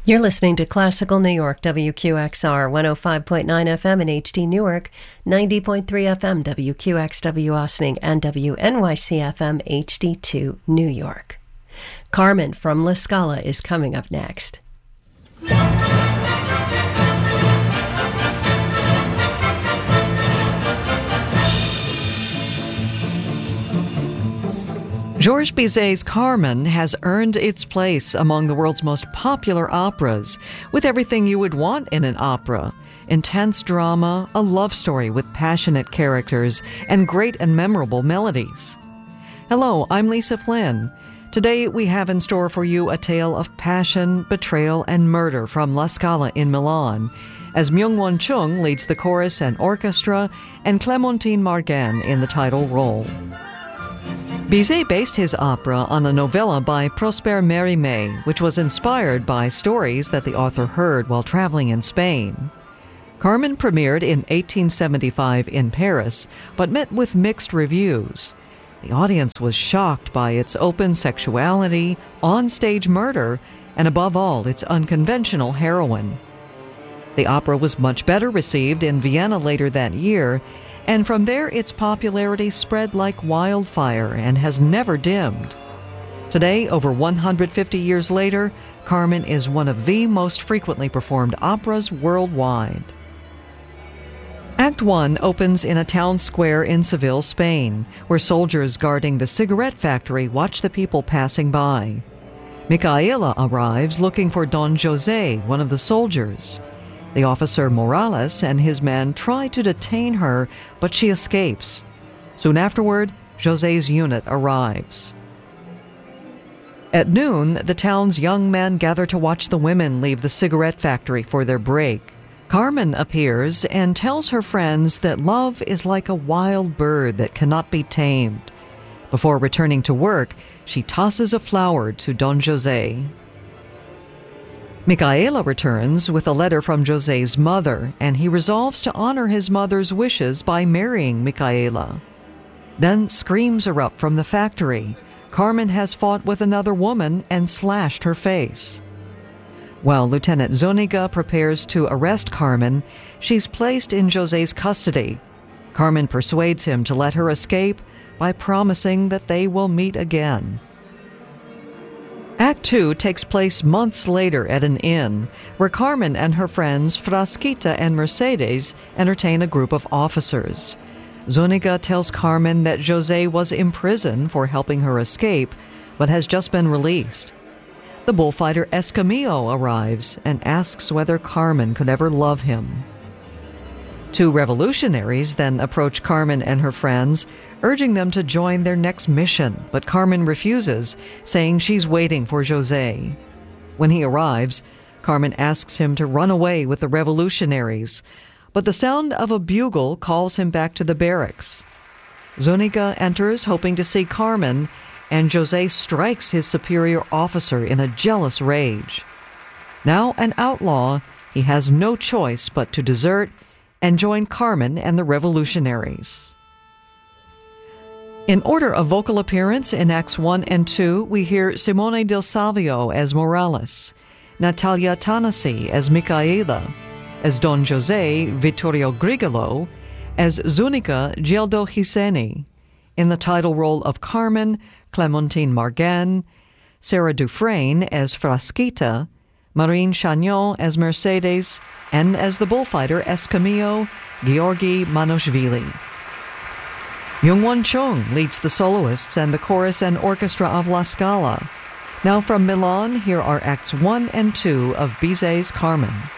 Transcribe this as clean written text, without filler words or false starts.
You're listening to Classical New York, WQXR 105.9 FM in HD Newark, 90.3 FM WQXW Ossining, and WNYC FM HD2 New York. Carmen from La Scala is coming up next. Georges Bizet's Carmen has earned its place among the world's most popular operas, with everything you would want in an opera: intense drama, a love story with passionate characters, and great and memorable melodies. Hello, I'm Lisa Flynn. Today we have in store for you a tale of passion, betrayal, and murder from La Scala in Milan, as Myung-Won Chung leads the chorus and orchestra, and Clémentine Margan in the title role. Bizet based his opera on a novella by Prosper Mérimée, which was inspired by stories that the author heard while traveling in Spain. Carmen premiered in 1875 in Paris, but met with mixed reviews. The audience was shocked by its open sexuality, on-stage murder, and above all, its unconventional heroine. The opera was much better received in Vienna later that year, and from there its popularity spread like wildfire and has never dimmed. Today, over 150 years later, Carmen is one of the most frequently performed operas worldwide. Act 1 opens in a town square in Seville, Spain, where soldiers guarding the cigarette factory watch the people passing by. Micaela arrives looking for Don José, one of the soldiers. The officer Morales and his men try to detain her, but she escapes. Soon afterward, José's unit arrives. At noon, the town's young men gather to watch the women leave the cigarette factory for their break. Carmen appears and tells her friends that love is like a wild bird that cannot be tamed. Before returning to work, she tosses a flower to Don José. Micaela returns with a letter from José's mother, and he resolves to honor his mother's wishes by marrying Micaela. Then screams erupt from the factory. Carmen has fought with another woman and slashed her face. While Lieutenant Zuniga prepares to arrest Carmen, she's placed in José's custody. Carmen persuades him to let her escape by promising that they will meet again. Act 2 takes place months later at an inn, where Carmen and her friends Frasquita and Mercedes entertain a group of officers. Zuniga tells Carmen that José was imprisoned for helping her escape, but has just been released. The bullfighter Escamillo arrives and asks whether Carmen could ever love him. Two revolutionaries then approach Carmen and her friends, urging them to join their next mission, but Carmen refuses, saying she's waiting for José. When he arrives, Carmen asks him to run away with the revolutionaries, but the sound of a bugle calls him back to the barracks. Zuniga enters hoping to see Carmen, and José strikes his superior officer in a jealous rage. Now an outlaw, he has no choice but to desert and join Carmen and the revolutionaries. In order of vocal appearance in Acts 1 and 2, we hear Simone Del Savio as Morales, Natalia Tanasi as Micaela, as Don José Vittorio Grigolo, as Zuniga Gildo Hisseni, in the title role of Carmen, Clémentine Margan, Sarah Dufresne as Frasquita, Marine Chagnon as Mercedes, and as the bullfighter Escamillo, Georgi Manoshvili. Myung-Won Chung leads the soloists and the chorus and orchestra of La Scala. Now from Milan, here are Acts 1 and 2 of Bizet's Carmen.